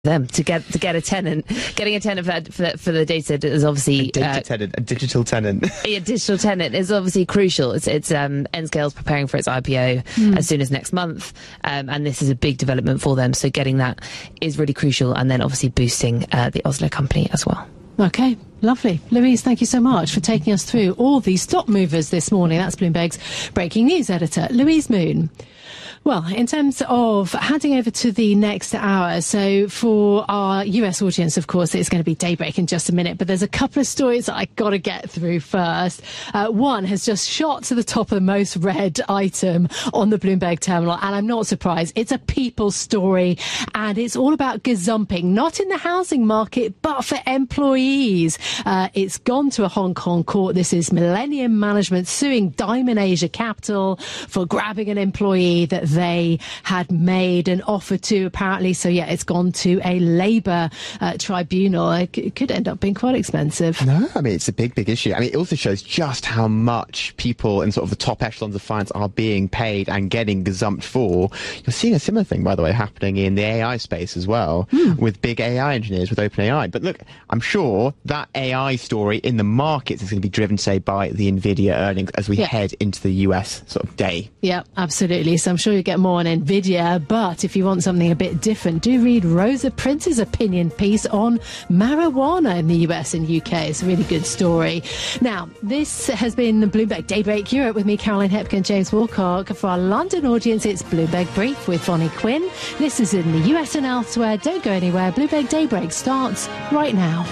them to get a tenant. Getting a tenant for the data center is obviously a digital tenant. A digital tenant is obviously crucial. It's Nscale's preparing for its IPO as soon as next month, and this is a big development for them. So getting that is really crucial, and then obviously boosting the Oslo company as well. Okay, lovely. Louise, thank you so much for taking us through all these stock movers this morning. That's Bloomberg's breaking news editor, Louise Moon. Well, in terms of handing over to the next hour, so for our US audience, of course, it's going to be Daybreak in just a minute, but there's a couple of stories that I got to get through first. One has just shot to the top of the most read item on the Bloomberg terminal, and I'm not surprised. It's a people story, and it's all about gazumping, not in the housing market, but for employees. It's gone to a Hong Kong court. This is Millennium Management suing Diamond Asia Capital for grabbing an employee that they had made an offer to, apparently. So yeah, it's gone to a labour tribunal. It could end up being quite expensive. No, I mean, it's a big issue. I mean, it also shows just how much people in sort of the top echelons of finance are being paid and getting gazumped for. You're seeing a similar thing, by the way, happening in the AI space as well, with big AI engineers, with OpenAI. But look, I'm sure that AI story in the markets is going to be driven, say, by the NVIDIA earnings as we head into the US sort of day. Yeah, absolutely. So I'm sure you get more on NVIDIA, but if you want something a bit different, do read Rosa Prince's opinion piece on marijuana in the US and UK. It's a really good story. Now, this has been the Bloomberg Daybreak Europe with me, Caroline Hepker and James Wilcock. For our London audience, it's Bloomberg Brief with Vonnie Quinn. This is in the US and elsewhere. Don't go anywhere. Bloomberg Daybreak starts right now.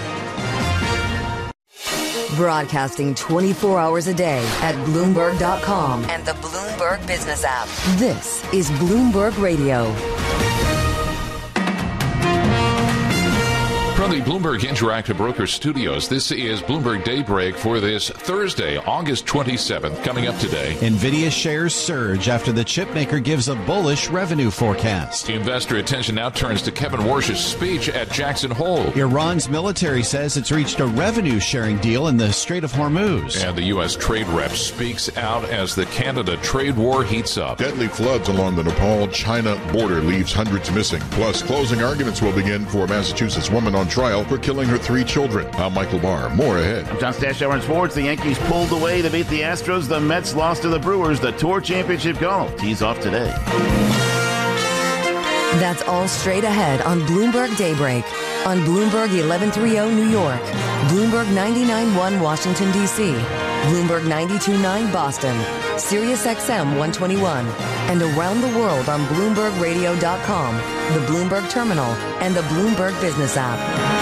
Broadcasting 24 hours a day at Bloomberg.com and the Bloomberg Business app. This is Bloomberg Radio. From the Bloomberg Interactive Brokers Studios, this is Bloomberg Daybreak for this Thursday, August 27th. Coming up today, NVIDIA shares surge after the chipmaker gives a bullish revenue forecast. Investor attention now turns to Kevin Warsh's speech at Jackson Hole. Iran's military says it's reached a revenue-sharing deal in the Strait of Hormuz. And the U.S. trade rep speaks out as the Canada trade war heats up. Deadly floods along the Nepal-China border leaves hundreds missing. Plus, closing arguments will begin for a Massachusetts woman on trial for killing her 3 children. I'm Michael Barr. More ahead. I'm John Stashower in sports. The Yankees pulled away to beat the Astros. The Mets lost to the Brewers. The Tour Championship golf tees off today. That's all straight ahead on Bloomberg Daybreak. On Bloomberg 1130 New York, Bloomberg 99.1 Washington, D.C., Bloomberg 92.9 Boston, Sirius XM 121, and around the world on BloombergRadio.com, the Bloomberg Terminal, and the Bloomberg Business app.